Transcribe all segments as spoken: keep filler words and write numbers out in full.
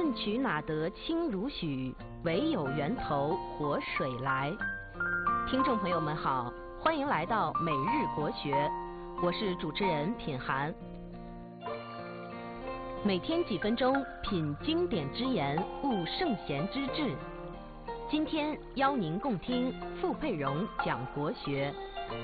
问渠哪得清如许？唯有源头活水来。听众朋友们好，欢迎来到每日国学，我是主持人品涵。每天几分钟，品经典之言，悟圣贤之治。今天邀您共听傅佩荣讲国学。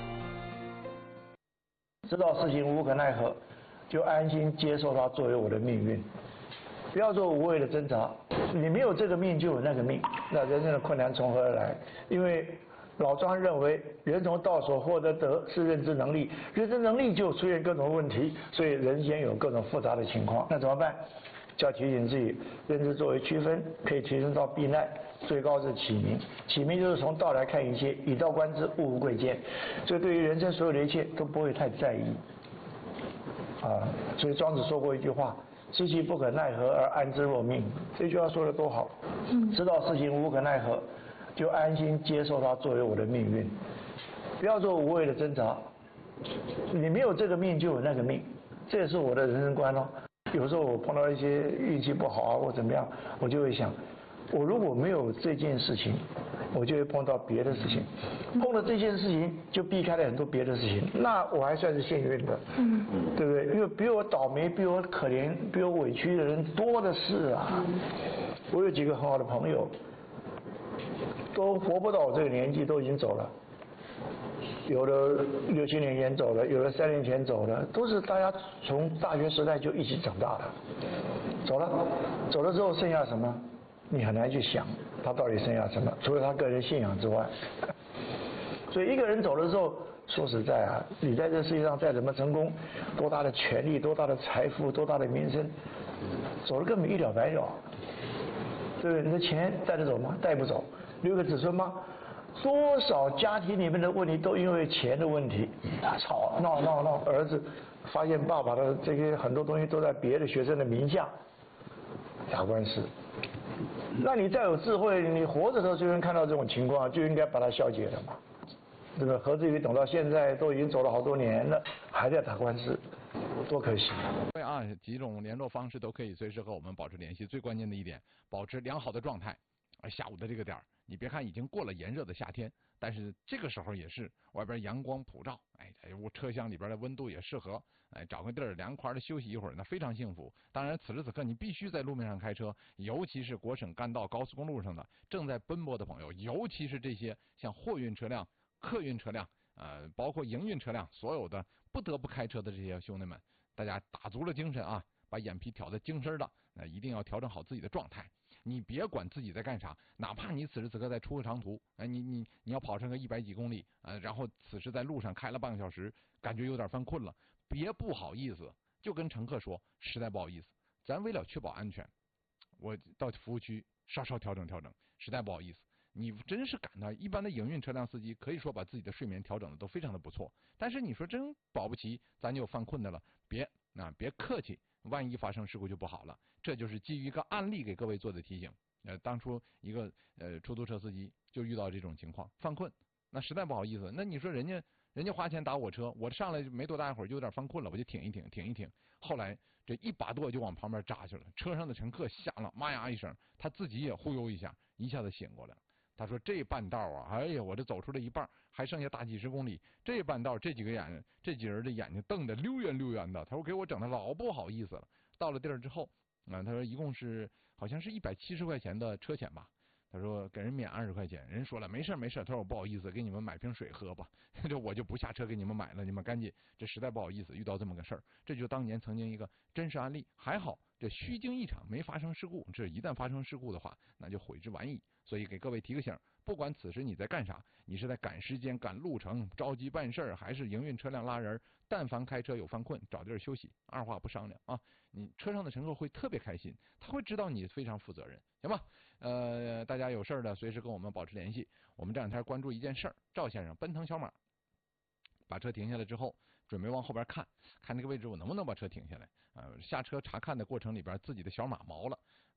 知道事情无可奈何，就安心接受它作为我的命运，不要做无谓的挣扎。你没有这个命就有那个命，那人生的困难从何而来？因为老庄认为人从道所获得德是认知能力，认知能力就出现各种问题，所以人间有各种复杂的情况。那怎么办？就要提醒自己，认知作为区分，可以提升到避难，最高是启明。启明就是从道来看一切，以道观之，物无贵贱。所以对于人生所有的一切都不会太在意啊。所以庄子说过一句话：知其不可奈何而安之若命。这句话说的多好！知道事情无可奈何，就安心接受它作为我的命运，不要做无谓的挣扎。你没有这个命就有那个命，这也是我的人生观哦。有时候我碰到一些运气不好啊，或怎么样，我就会想，我如果没有这件事情，我就会碰到别的事情，碰了这件事情就避开了很多别的事情，那我还算是幸运的，嗯，对不对？因为比我倒霉、比我可怜、比我委屈的人多的是啊。我有几个很好的朋友，都活不到我这个年纪，都已经走了。有的六七年前走了，有的三年前走了，都是大家从大学时代就一起长大的。走了，走了之后剩下什么？你很难去想他到底剩下什么，除了他个人信仰之外。所以一个人走了之后，说实在啊，你在这世界上再怎么成功，多大的权力、多大的财富、多大的名声，走了根本一了百了。对不对？你的钱带得走吗？带不走。留给子孙吗？多少家庭里面的问题都因为钱的问题，吵闹闹闹，儿子发现爸爸的这些很多东西都在别的学生的名下，打官司。那你再有智慧，你活着的时候就能看到这种情况，就应该把它消解了嘛。这个何至于等到现在都已经走了好多年了，还在打官司，多可惜。 对啊，几种联络方式都可以随时和我们保持联系。最关键的一点，保持良好的状态。而下午的这个点儿，你别看已经过了炎热的夏天，但是这个时候也是外边阳光普照，哎，我车厢里边的温度也适合，哎，找个地儿凉快的休息一会儿，那非常幸福。当然，此时此刻你必须在路面上开车，尤其是国省干道、高速公路上的正在奔波的朋友，尤其是这些像货运车辆、客运车辆，呃，包括营运车辆，所有的不得不开车的这些兄弟们，大家打足了精神啊！把眼皮挑得精神的，那一定要调整好自己的状态。你别管自己在干啥，哪怕你此时此刻在出个长途，哎，你你你要跑上个一百几公里，呃，然后此时在路上开了半个小时，感觉有点犯困了，别不好意思，就跟乘客说，实在不好意思，咱为了确保安全，我到服务区稍稍调整调整，实在不好意思。你真是感到一般的营运车辆司机可以说把自己的睡眠调整的都非常的不错，但是你说真保不齐咱就有犯困的了，别那别客气。万一发生事故就不好了，这就是基于一个案例给各位做的提醒。呃，当初一个呃出租车司机就遇到这种情况，犯困，那实在不好意思。那你说人家人家花钱打我车，我上来没多大一会儿就有点犯困了，我就挺一挺，挺一挺。后来这一把舵就往旁边扎去了，车上的乘客吓了，妈呀一声，他自己也忽悠一下，一下子醒过来了。他说这半道啊，哎呀，我这走出了一半，还剩下大几十公里。这半道这几个眼，这几人的眼睛瞪得溜圆溜圆的。他说给我整的老不好意思了。到了地儿之后，啊，他说一共是好像是一百七十块钱的车钱吧。他说给人免二十块钱，人说了没事没事，他说我不好意思，给你们买瓶水喝吧。这我就不下车给你们买了，你们赶紧，这实在不好意思，遇到这么个事儿。这就当年曾经一个真实案例，还好这虚惊一场，没发生事故。这一旦发生事故的话，那就悔之晚矣。所以给各位提个醒，不管此时你在干啥，你是在赶时间、赶路程、着急办事儿，还是营运车辆拉人，但凡开车有犯困，找地儿休息，二话不商量啊！你车上的乘客会特别开心，他会知道你非常负责任，行吧？呃，大家有事儿的随时跟我们保持联系。我们这两天关注一件事儿，赵先生奔腾小马。把车停下来之后，准备往后边看，看这个位置我能不能把车停下来。呃，下车查看的过程里边，自己的小马毛了，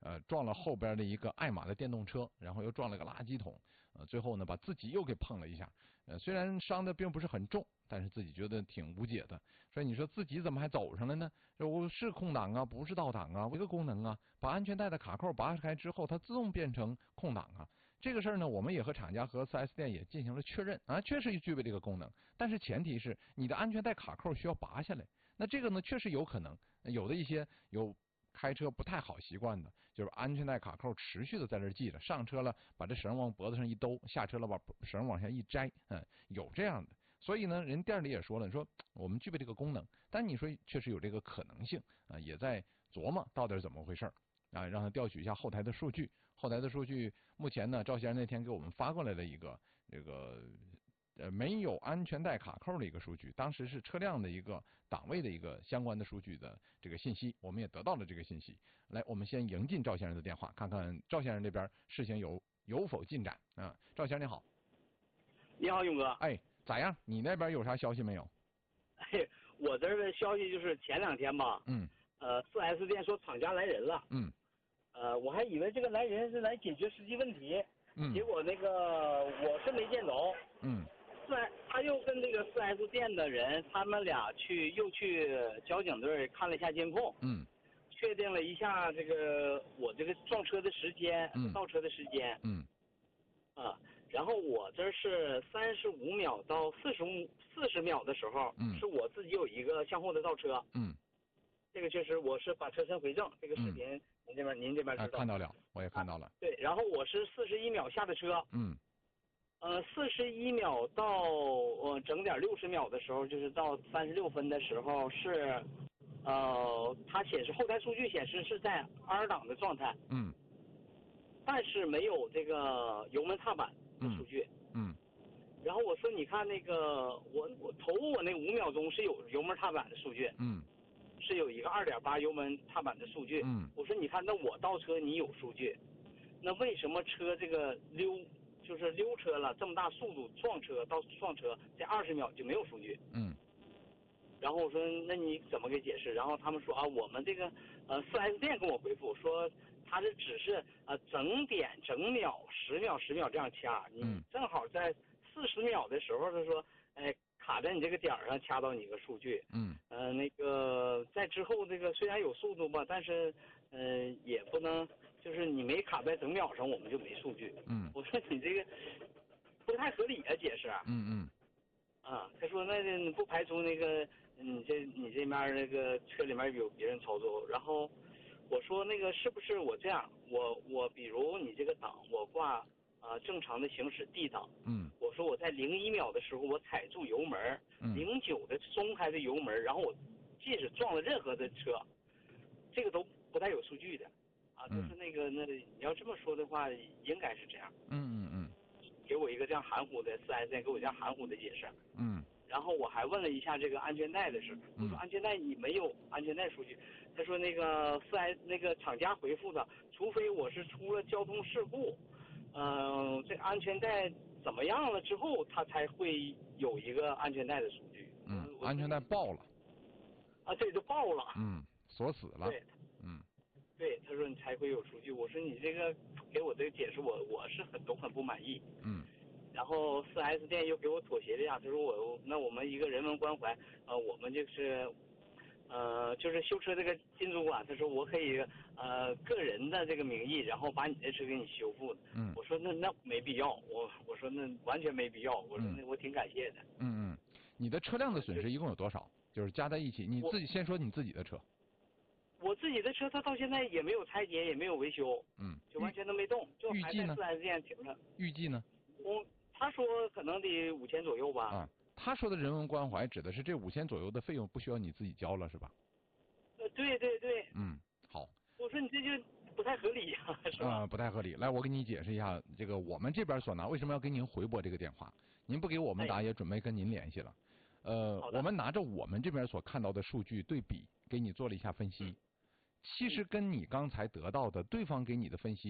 呃撞了后边的一个爱玛的电动车，然后又撞了个垃圾桶，呃最后呢把自己又给碰了一下，呃虽然伤的并不是很重，但是自己觉得挺无解的。所以你说自己怎么还走上了呢？我是空挡啊，不是倒挡啊，一个功能啊，把安全带的卡扣拔开之后，它自动变成空挡啊。这个事儿呢，我们也和厂家和 四 S 店也进行了确认啊，确实具备这个功能，但是前提是你的安全带卡扣需要拔下来。那这个呢，确实有可能，有的一些有开车不太好习惯的，就是安全带卡扣持续的在这系着，上车了把这绳往脖子上一兜，下车了把绳往下一摘，嗯，有这样的。所以呢，人店里也说了，说我们具备这个功能，但你说确实有这个可能性啊，也在琢磨到底是怎么回事啊，让他调取一下后台的数据。后台的数据目前呢，赵先生那天给我们发过来了一个这个呃没有安全带卡扣的一个数据，当时是车辆的一个档位的一个相关的数据的这个信息，我们也得到了这个信息。来，我们先迎进赵先生的电话，看看赵先生这边事情有有否进展啊？赵先生你好。 你好，勇哥。 哎，咋样？你那边有啥消息没有？ 哎，我这儿的消息就是前两天吧， 嗯， 呃，四 S 店说厂家来人了， 嗯， 呃，我还以为这个来人是来解决实际问题， 嗯， 结果那个我是没见着， 嗯， 四他又跟那个四 S 店的人，他们俩去又去交警队看了一下监控， 嗯， 确定了一下这个我这个撞车的时间， 嗯， 倒车的时间， 嗯， 啊，然后我这是三十五秒到四十五四十秒的时候， 嗯， 是我自己有一个向后的倒车， 嗯， 这个确实我是把车身回正，这个视频您这边、嗯、您这边知道、 啊、看到了，我也看到了。 啊、对，然后我是四十一秒下的车， 嗯， 呃，四十一秒到呃整点六十秒的时候，就是到三十六分的时候是，呃，它显示后台数据显示是在 R 档的状态， 嗯， 但是没有这个油门踏板的数据， 嗯。嗯， 然后我说，你看那个，我我头我那五秒钟是有油门踏板的数据， 嗯， 是有一个二点八油门踏板的数据， 嗯， 我说你看，那我倒车你有数据，那为什么车这个溜就是溜车了这么大速度撞车到撞车这二十秒就没有数据？ 嗯， 然后我说那你怎么给解释？然后他们说啊，我们这个呃四 S 店跟我回复说，他这只是呃整点整秒十秒十秒这样掐，你正好在四十秒的时候，他说，哎，卡在你这个点儿上掐到你个数据。 嗯。 呃，那个在之后这个虽然有速度吧，但是呃也不能就是你没卡在整秒上，我们就没数据。 嗯。 我说你这个不太合理啊，解释。 嗯嗯。 啊，他说那不排除那个你这你这边那个车里面有别人操作，然后我说那个是不是我这样，我我比如你这个档我挂。啊、呃，正常的行驶 D 档， 嗯， 我说我在零一秒的时候我踩住油门，零九的松开的油门，然后我即使撞了任何的车，这个都不带有数据的，啊，就是那个、嗯、那你要这么说的话，应该是这样。 嗯嗯嗯， 给我一个这样含糊的四 S 店给我这样含糊的解释。 嗯， 然后我还问了一下这个安全带的事，我说安全带你没有安全带数据，他说那个四 S 那个厂家回复的，除非我是出了交通事故。嗯、呃，这安全带怎么样了之后，它才会有一个安全带的数据。 嗯，安全带爆了。 啊，对，就爆了。 嗯，锁死了。 对。 嗯。 对，他说你才会有数据。我说你这个给我这个解释我，我我是很都很不满意。 嗯。 然后四 S 店又给我妥协了呀，他说我那我们一个人文关怀，呃，我们就是。呃，就是修车这个金主管，他说我可以呃个人的这个名义，然后把你的车给你修复的。 嗯， 我说那那没必要，我我说那完全没必要，我说那我挺感谢的。 嗯嗯，你的车辆的损失一共有多少？就是加在一起，你自己先说你自己的车。 我自己的车，它到现在也没有拆解，也没有维修。 嗯， 就完全都没动，就还在四 S 店停着。 预计呢？ 我他说可能得五千左右吧。 啊。他说的人文关怀指的是这五千左右的费用不需要你自己交了是吧？ 呃，对对对。 嗯，好。 我说你这就不太合理呀、啊，是吧？ 啊、呃，不太合理。来，我给你解释一下，这个我们这边所拿为什么要给您回拨这个电话？您不给我们打， 哎、 也准备跟您联系了。呃，我们拿着我们这边所看到的数据对比，给你做了一下分析。其实跟你刚才得到的对方给你的分析。